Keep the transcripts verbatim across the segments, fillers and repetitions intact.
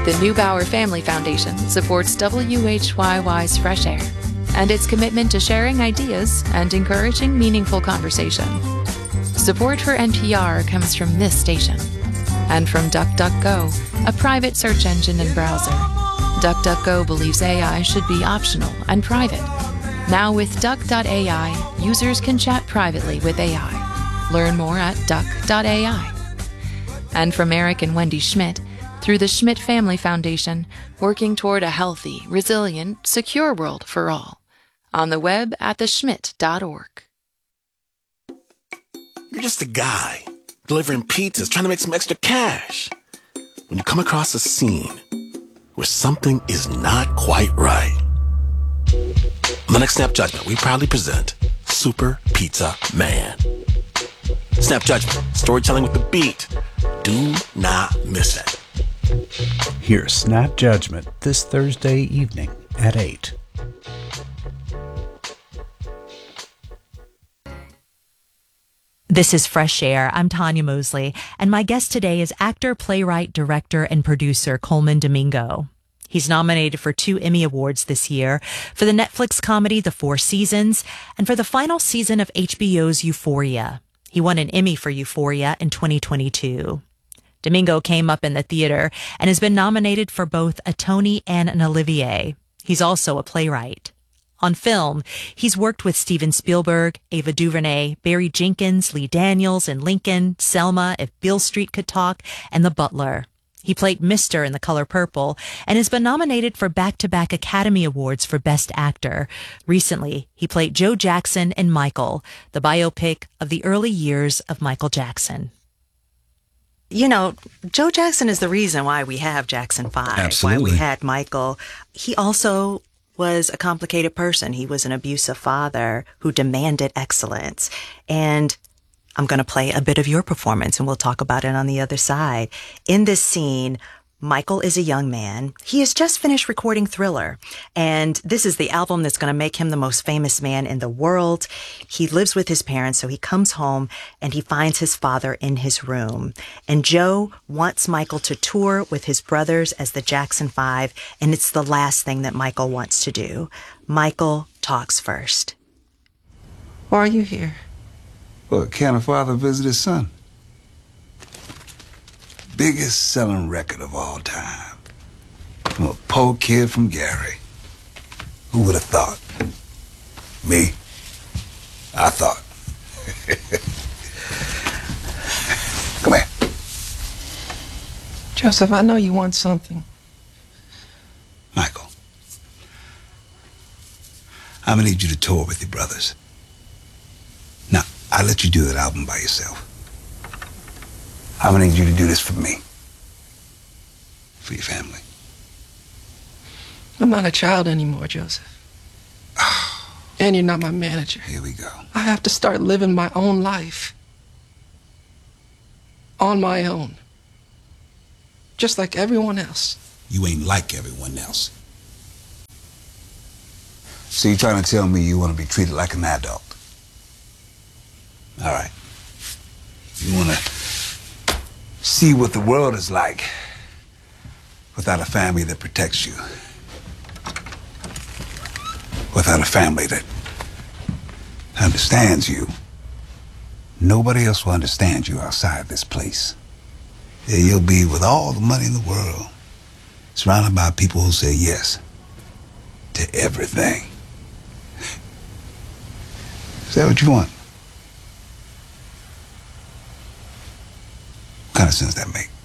The Neubauer Family Foundation supports W H Y Y's Fresh Air and its commitment to sharing ideas and encouraging meaningful conversation. Support for N P R comes from this station and from DuckDuckGo, a private search engine and browser. DuckDuckGo believes A I should be optional and private. Now with Duck dot A I, users can chat privately with A I. Learn more at Duck dot A I. And from Eric and Wendy Schmidt, through the Schmidt Family Foundation, working toward a healthy, resilient, secure world for all. On the web at the schmidt dot org. You're just a guy delivering pizzas, trying to make some extra cash. When you come across a scene where something is not quite right. On the next Snap Judgment, we proudly present Super Pizza Man. Snap Judgment, storytelling with the beat. Do not miss it. Here's Snap Judgment this Thursday evening at eight. This is Fresh Air. I'm Tanya Mosley, and my guest today is actor, playwright, director, and producer Colman Domingo. He's nominated for two Emmy Awards this year for the Netflix comedy The Four Seasons and for the final season of H B O's Euphoria. He won an Emmy for Euphoria in twenty twenty-two. Domingo came up in the theater and has been nominated for both a Tony and an Olivier. He's also a playwright. On film, he's worked with Steven Spielberg, Ava DuVernay, Barry Jenkins, Lee Daniels in Lincoln, Selma, If Beale Street Could Talk, and The Butler. He played Mister in The Color Purple and has been nominated for back-to-back Academy Awards for Best Actor. Recently, he played Joe Jackson in Michael, the biopic of the early years of Michael Jackson. You know, Joe Jackson is the reason why we have Jackson five, Absolutely. why we had Michael. He also was a complicated person. He was an abusive father who demanded excellence. And I'm going to play a bit of your performance, and we'll talk about it on the other side. In this scene, Michael is a young man. He has just finished recording Thriller, and this is the album that's going to make him the most famous man in the world. He lives with his parents, so he comes home and he finds his father in his room. And Joe wants Michael to tour with his brothers as the Jackson Five, and it's the last thing that Michael wants to do. Michael talks first. Why are you here? Well, can a father visit his son? Biggest selling record of all time. From a poor kid from Gary. Who would have thought? Me? I thought. Come here. Joseph, I know you want something. Michael, I'm gonna need you to tour with your brothers. Now, I let you do that album by yourself. I'm gonna need you to do this for me. For your family. I'm not a child anymore, Joseph. And you're not my manager. Here we go. I have to start living my own life. On my own. Just like everyone else. You ain't like everyone else. So you're trying to tell me you want to be treated like an adult? All right. You want to see what the world is like without a family that protects you. Without a family that understands you. Nobody else will understand you outside this place. Yeah, you'll be with all the money in the world, surrounded by people who say yes to everything. Is that what you want? What kind of sense that make?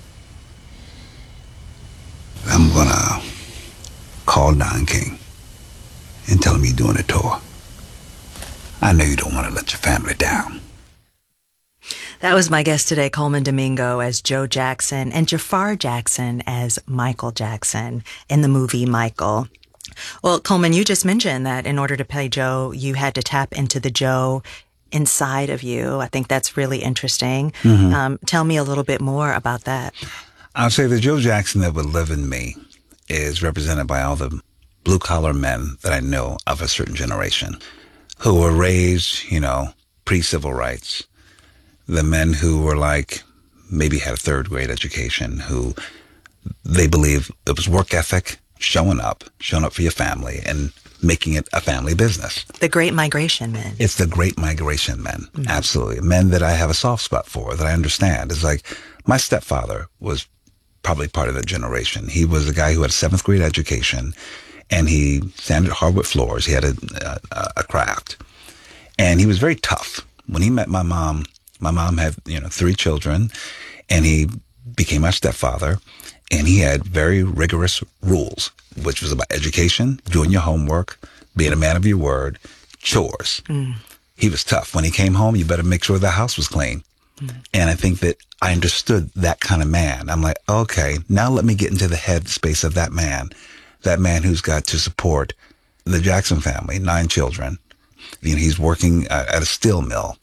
I'm gonna call Don King and tell him you're doing a tour. I know you don't want to let your family down. That was my guest today, Colman Domingo as Joe Jackson and Jafar Jackson as Michael Jackson in the movie Michael. Well, Colman, you just mentioned that in order to play Joe, you had to tap into the Joe inside of you. I think that's really interesting. Mm-hmm. Um, tell me a little bit more about that. I'll say the Joe Jackson that would live in me is represented by all the blue-collar men that I know of a certain generation who were raised, you know, pre-civil rights. The men who were like, maybe had a third grade education, who they believe it was work ethic, showing up, showing up for your family, and making it a family business. The Great Migration Men. It's the Great Migration Men. Mm-hmm. Absolutely. Men that I have a soft spot for, that I understand. It's like my stepfather was probably part of that generation. He was a guy who had a seventh grade education, and he sanded hardwood floors. He had a, a, a craft, and he was very tough. When he met my mom, my mom had, you know, three children, and he became my stepfather, and he had very rigorous rules, which was about education, doing your homework, being a man of your word, chores. Mm. He was tough. When he came home, you better make sure the house was clean. Mm. And I think that I understood that kind of man. I'm like, okay, now let me get into the head space of that man, that man who's got to support the Jackson family, nine children. You know, he's working uh, at a steel mill.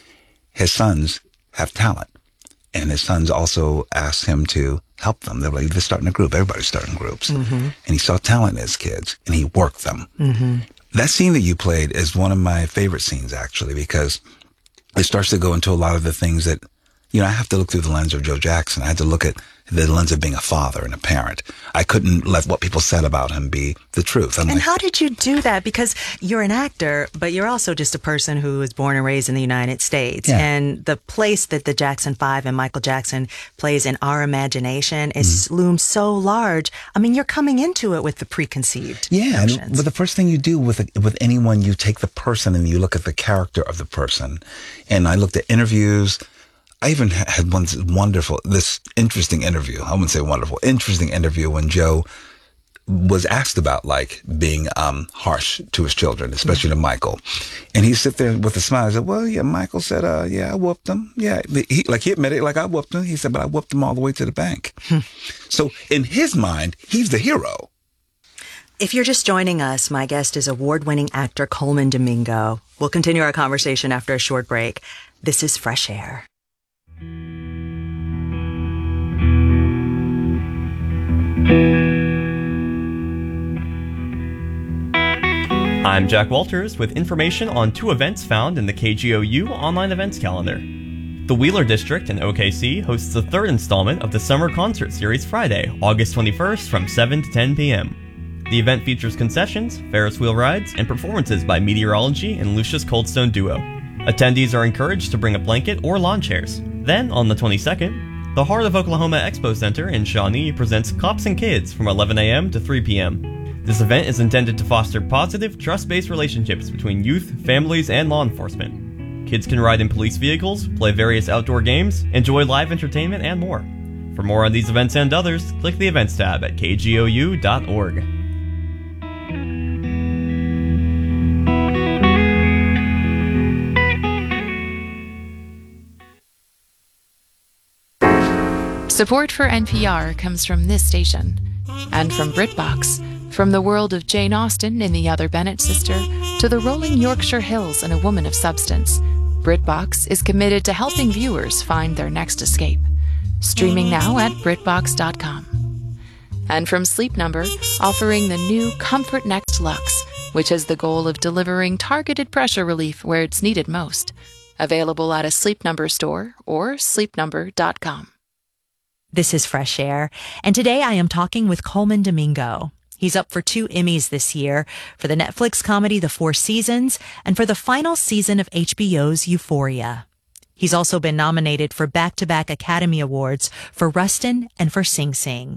His sons have talent. And his sons also asked him to help them. They're like, they're starting a group. Everybody's starting groups. Mm-hmm. And he saw talent in his kids, and he worked them. Mm-hmm. That scene that you played is one of my favorite scenes, actually, because it starts to go into a lot of the things that, you know, I have to look through the lens of Joe Jackson. I had to look at the lens of being a father and a parent. I couldn't let what people said about him be the truth. I'm and like, how did you do that? Because you're an actor, but you're also just a person who was born and raised in the United States. Yeah. And the place that the Jackson Five and Michael Jackson plays in our imagination is mm-hmm. looms so large. I mean, you're coming into it with the preconceived yeah, notions. And, but the first thing you do with a, with anyone, you take the person and you look at the character of the person. And I looked at interviews. I even had one wonderful, this interesting interview. I wouldn't say wonderful, interesting interview when Joe was asked about like being um, harsh to his children, especially mm-hmm. to Michael. And he sit there with a smile. He said, well, yeah, Michael said, uh, yeah, I whooped him. Yeah, he, like he admitted, like I whooped him. He said, but I whooped him all the way to the bank. So in his mind, he's the hero. If you're just joining us, my guest is award-winning actor Colman Domingo. We'll continue our conversation after a short break. This is Fresh Air. I'm Jack Walters with information on two events found in the K G O U online events calendar. The Wheeler District in O K C hosts the third installment of the Summer Concert Series Friday, August twenty-first from seven to ten p.m. The event features concessions, Ferris wheel rides, and performances by Meteorology and Lucius Coldstone Duo. Attendees are encouraged to bring a blanket or lawn chairs. Then, on the twenty-second, the Heart of Oklahoma Expo Center in Shawnee presents Cops and Kids from eleven a.m. to three p.m. This event is intended to foster positive, trust-based relationships between youth, families, and law enforcement. Kids can ride in police vehicles, play various outdoor games, enjoy live entertainment, and more. For more on these events and others, click the Events tab at k g o u dot org. Support for N P R comes from this station and from BritBox. From the world of Jane Austen in The Other Bennet Sister to the rolling Yorkshire Hills and A Woman of Substance, BritBox is committed to helping viewers find their next escape. Streaming now at britbox dot com. And from Sleep Number, offering the new Comfort Next Luxe, which has the goal of delivering targeted pressure relief where it's needed most. Available at a Sleep Number store or sleep number dot com. This is Fresh Air, and today I am talking with Colman Domingo. He's up for two Emmys this year, for the Netflix comedy The Four Seasons and for the final season of H B O's Euphoria. He's also been nominated for back-to-back Academy Awards for Rustin and for Sing Sing.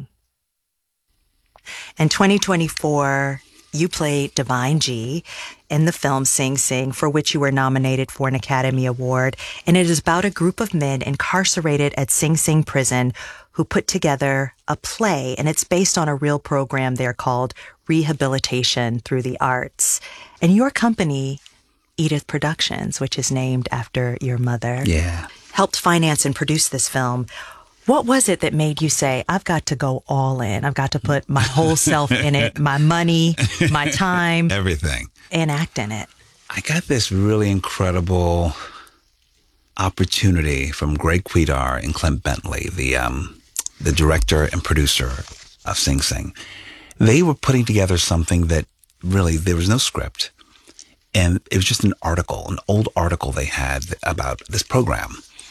In twenty twenty-four, you played Divine G in the film Sing Sing, for which you were nominated for an Academy Award. And it is about a group of men incarcerated at Sing Sing prison who put together a play, and it's based on a real program there called Rehabilitation Through the Arts. And your company, Edith Productions, which is named after your mother, yeah, helped finance and produce this film. What was it that made you say, I've got to go all in? I've got to put my whole self in it, my money, my time, everything, and act in it? I got this really incredible opportunity from Greg Quidar and Clint Bentley, the um, the director and producer of Sing Sing. They were putting together something that really, there was no script. And it was just an article, an old article they had about this program.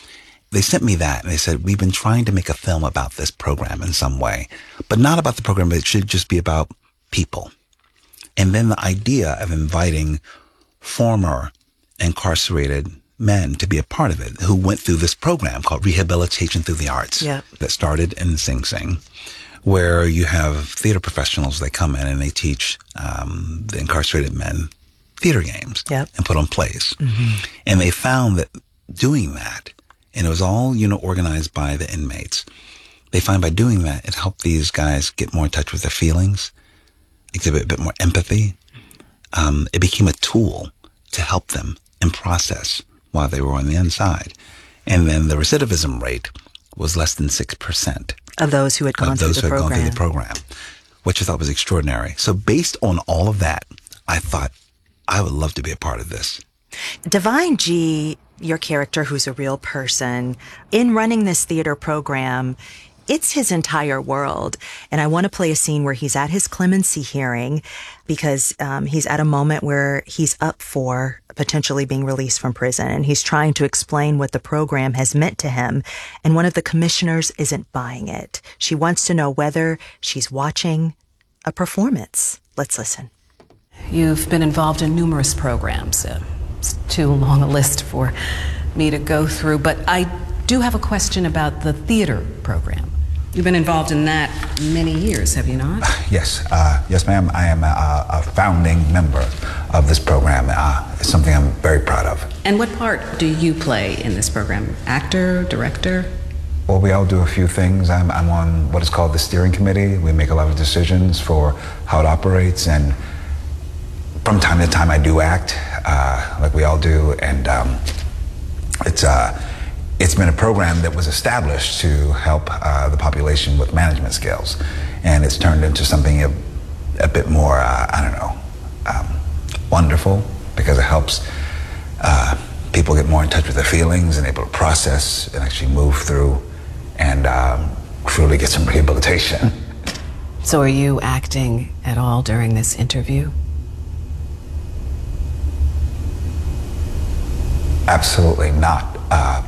they sent me that and they said, we've been trying to make a film about this program in some way, but not about the program, but it should just be about people. And then the idea of inviting former incarcerated men to be a part of it who went through this program called Rehabilitation Through the Arts yeah. that started in Sing Sing, where you have theater professionals, they come in and they teach um, the incarcerated men theater games yep. and put on plays. Mm-hmm. And they found that doing that, and it was all, you know, organized by the inmates, they find by doing that, it helped these guys get more in touch with their feelings, exhibit a bit more empathy. Um, it became a tool to help them in process while they were on the inside. And then the recidivism rate was less than six percent. Of those who had gone of through those the who had program. gone through the program, which I thought was extraordinary. So based on all of that, I thought I would love to be a part of this. Divine G, your character who's a real person, in running this theater program, it's his entire world. And I want to play a scene where he's at his clemency hearing because um, he's at a moment where he's up for potentially being released from prison. And he's trying to explain what the program has meant to him. And one of the commissioners isn't buying it. She wants to know whether she's watching a performance. Let's listen. You've been involved in numerous programs. Uh, it's too long a list for me to go through, but I do have a question about the theater program. You've been involved in that many years, have you not? Yes, uh, yes, ma'am. I am a, a founding member of this program. Uh, it's something I'm very proud of. And what part do you play in this program? Actor, director? Well, we all do a few things. I'm, I'm on what is called the steering committee. We make a lot of decisions for how it operates, and from time to time I do act, uh, like we all do, and um, it's uh, it's been a program that was established to help uh, the population with management skills, and it's turned into something a, a bit more, uh, I don't know, um, wonderful, because it helps uh, people get more in touch with their feelings and able to process and actually move through and um, truly get some rehabilitation. So are you acting at all during this interview? Absolutely not. Uh,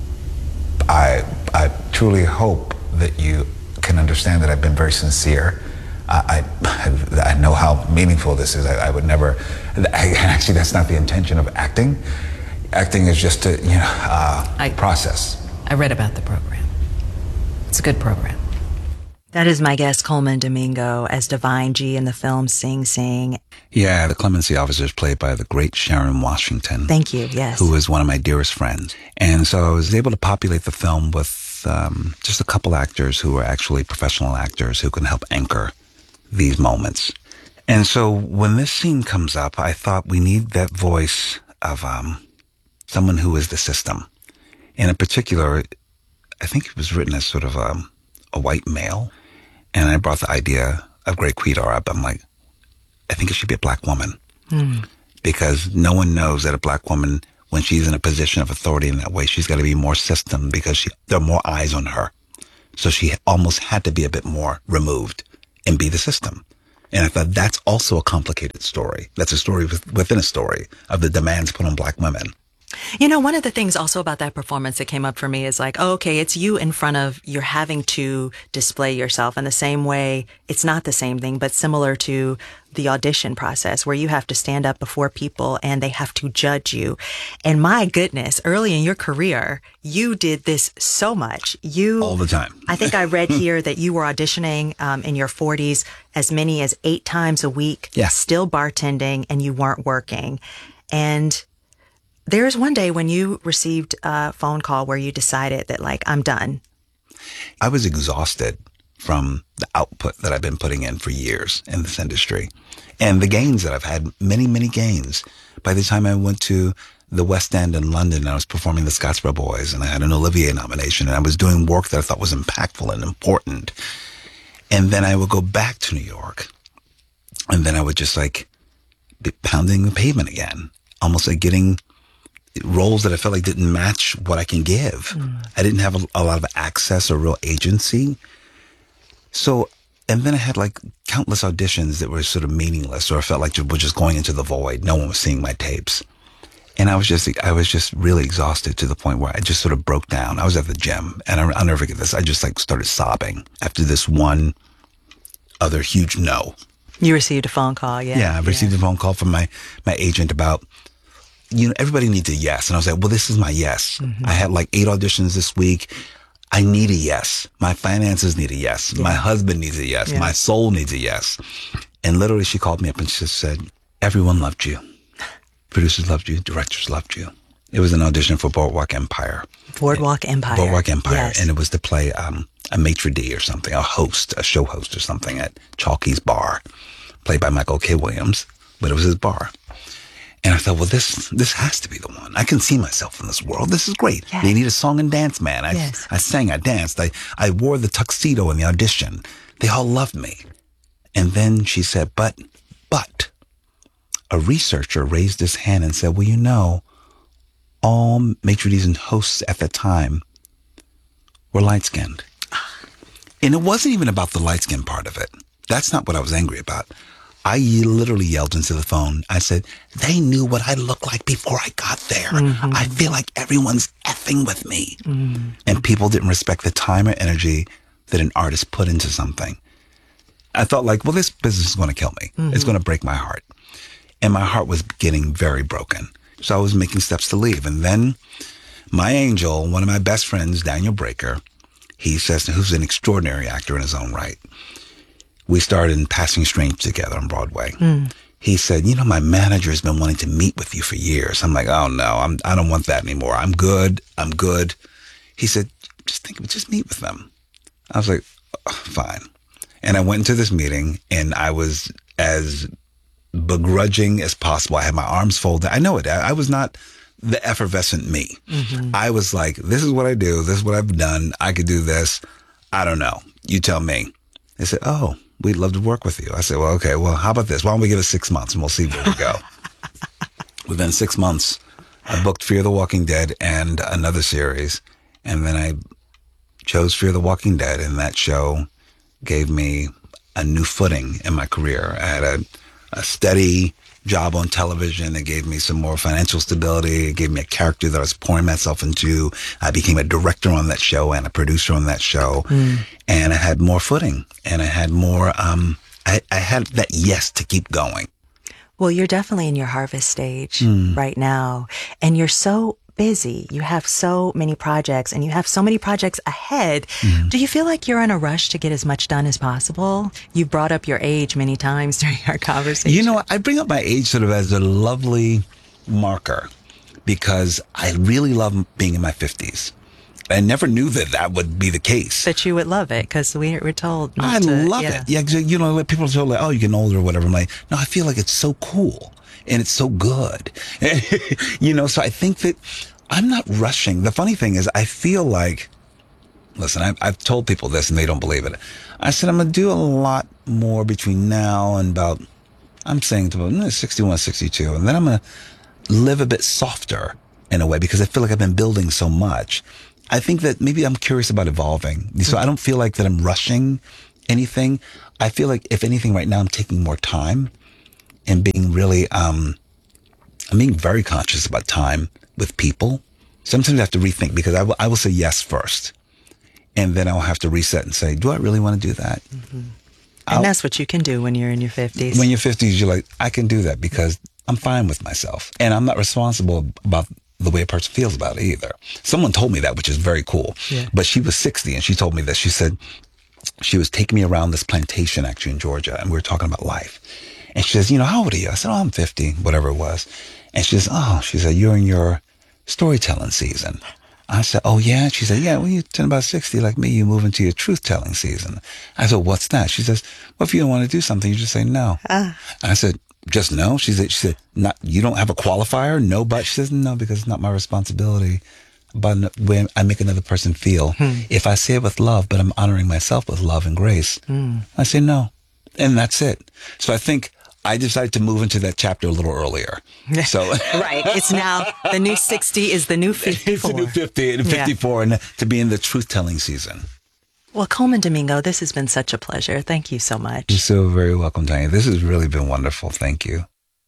I, I truly hope that you can understand that I've been very sincere. I, I, I know how meaningful this is. I, I would never, I, actually that's not the intention of acting. Acting is just to, you know, uh, I, process. I read about the program. It's a good program. That is my guest, Coleman Domingo, as Divine G in the film Sing Sing. Yeah, the clemency officer is played by the great Sharon Washington. Thank you, yes. Who is one of my dearest friends. And so I was able to populate the film with um, just a couple actors who are actually professional actors who can help anchor these moments. And so when this scene comes up, I thought we need that voice of um, someone who is the system. And in particular, I think it was written as sort of a, a white male. And I brought the idea of Greg Quidar up. I'm like, I think it should be a black woman. Mm. Because no one knows that a black woman, when she's in a position of authority in that way, she's got to be more system because she, there are more eyes on her. So she almost had to be a bit more removed and be the system. And I thought that's also a complicated story. That's a story within a story of the demands put on black women. You know, one of the things also about that performance that came up for me is like, oh, okay, it's you in front of, you're having to display yourself in the same way. It's not the same thing, but similar to the audition process where you have to stand up before people and they have to judge you. And my goodness, early in your career, you did this so much. You all the time. I think I read here that you were auditioning um, in your forties as many as eight times a week, yeah. still bartending, and you weren't working. And there's one day when you received a phone call where you decided that, like, I'm done. I was exhausted from the output that I've been putting in for years in this industry. And the gains that I've had, many, many gains. By the time I went to the West End in London, I was performing the Scottsboro Boys, and I had an Olivier nomination, and I was doing work that I thought was impactful and important. And then I would go back to New York, and then I would just, like, be pounding the pavement again, almost like getting roles that I felt like didn't match what I can give. Mm. I didn't have a, a lot of access or real agency. So, and then I had like countless auditions that were sort of meaningless, or I felt like we're just going into the void. No one was seeing my tapes. And I was just, I was just really exhausted to the point where I just sort of broke down. I was at the gym, and I, I'll never forget this. I just like started sobbing after this one other huge no. You received a phone call, yeah. Yeah, I received yeah. a phone call from my, my agent about, you know, everybody needs a yes. And I was like, well, this is my yes. Mm-hmm. I had like eight auditions this week. I need a yes. My finances need a yes. Yeah. My husband needs a yes. Yeah. My soul needs a yes. And literally she called me up and she just said, everyone loved you. Producers loved you. Directors loved you. It was an audition for Boardwalk Empire. Boardwalk Empire. Boardwalk Empire. Yes. And it was to play um, a maitre d' or something, a host, a show host or something at Chalky's Bar, played by Michael K. Williams, but it was his bar. And I thought, well, this this has to be the one. I can see myself in this world. This is great. Yes. They need a song and dance man. I, yes. I sang, I danced, I, I wore the tuxedo in the audition. They all loved me. And then she said, but, but, a researcher raised his hand and said, well, you know, all maitre d's and hosts at the time were light-skinned. And it wasn't even about the light-skinned part of it. That's not what I was angry about. I literally yelled into the phone. I said, they knew what I looked like before I got there. Mm-hmm. I feel like everyone's effing with me. Mm-hmm. And people didn't respect the time or energy that an artist put into something. I thought like, well, this business is going to kill me. Mm-hmm. It's going to break my heart. And my heart was getting very broken. So I was making steps to leave. And then my angel, one of my best friends, Daniel Breaker, he says, who's an extraordinary actor in his own right. We started in Passing Strange together on Broadway. Mm. He said, you know, my manager has been wanting to meet with you for years. I'm like, oh no, I'm, I don't want that anymore. I'm good. I'm good. He said, just think of it, just meet with them. I was like, oh, fine. And I went into this meeting and I was as begrudging as possible. I had my arms folded. I know it. I, I was not the effervescent me. Mm-hmm. I was like, this is what I do. This is what I've done. I could do this. I don't know. You tell me. They said, oh, we'd love to work with you. I said, well, okay, well, how about this? Why don't we give it six months and we'll see where we go. Within six months, I booked Fear the Walking Dead and another series. And then I chose Fear the Walking Dead, and that show gave me a new footing in my career. I had a, a steady job on television. It gave me some more financial stability. It gave me a character that I was pouring myself into. I became a director on that show and a producer on that show. Mm. And I had more footing, and I had more, um, I, I had that yes to keep going. Well, you're definitely in your harvest stage mm. right now, and you're so busy. You have so many projects, and you have so many projects ahead. Mm. Do you feel like you're in a rush to get as much done as possible? You brought up your age many times during our conversation. You know, I bring up my age sort of as a lovely marker because I really love being in my fifties. I never knew that that would be the case. That you would love it, because we were told not I to, love yeah. it. Yeah, you know, people are told like, oh, you're getting older or whatever. I'm like, no, I feel like it's so cool and it's so good. You know, so I think that I'm not rushing. The funny thing is, I feel like, listen, I've, I've told people this and they don't believe it. I said, I'm going to do a lot more between now and about, I'm saying to about sixty-one, sixty-two. And then I'm going to live a bit softer in a way because I feel like I've been building so much. I think that maybe I'm curious about evolving. So I don't feel like that I'm rushing anything. I feel like, if anything, right now I'm taking more time and being really, um, I'm being very conscious about time with people. Sometimes I have to rethink because I will, I will say yes first. And then I'll have to reset and say, do I really want to do that? Mm-hmm. And that's what you can do when you're in your fifties. When you're fifties, you're like, I can do that because I'm fine with myself. And I'm not responsible about the way a person feels about it either. Someone told me that, which is very cool. Yeah. But she was sixty and she told me this. She said she was taking me around this plantation actually in Georgia, and we were talking about life. And she says, you know, how old are you? I said, oh, I'm fifty, whatever it was. And she says, oh, she said, you're in your storytelling season. I said, oh, yeah? She said, yeah, when you turn about sixty like me, you move into your truth-telling season. I said, what's that? She says, well, if you don't want to do something, you just say no. Ah. I said, just no? She said, she said, not, you don't have a qualifier? No, but she says, no, because it's not my responsibility. But when I make another person feel, hmm. if I say it with love, but I'm honoring myself with love and grace, hmm. I say no. And that's it. So I think I decided to move into that chapter a little earlier. So right. It's now the new sixty is the new fifty-four. It's the new fifty and fifty-four, yeah. And to be in the truth-telling season. Well, Colman Domingo, this has been such a pleasure. Thank you so much. You're so very welcome, Tanya. This has really been wonderful. Thank you.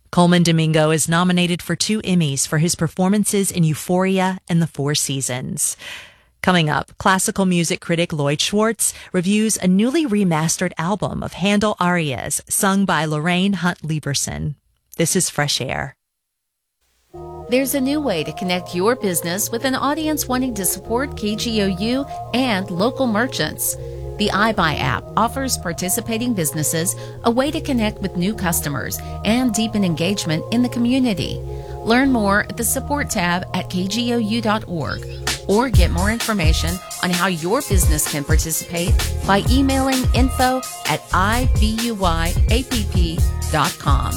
Coleman Domingo is nominated for two Emmys for his performances in Euphoria and The Four Seasons. Coming up, classical music critic Lloyd Schwartz reviews a newly remastered album of Handel arias sung by Lorraine Hunt Lieberson. This is Fresh Air. There's a new way to connect your business with an audience wanting to support K G O U and local merchants. The iBuy app offers participating businesses a way to connect with new customers and deepen engagement in the community. Learn more at the support tab at k g o u dot org or get more information on how your business can participate by emailing info at i b u y app dot com.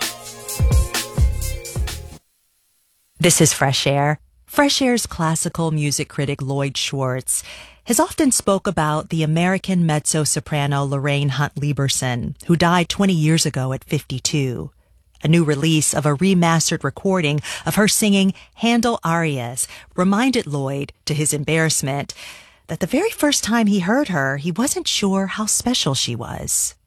This is Fresh Air. Fresh Air's classical music critic Lloyd Schwartz has often spoke about the American mezzo-soprano Lorraine Hunt Lieberson, who died twenty years ago at fifty-two. A new release of a remastered recording of her singing Handel arias reminded Lloyd, to his embarrassment, that the very first time he heard her, he wasn't sure how special she was.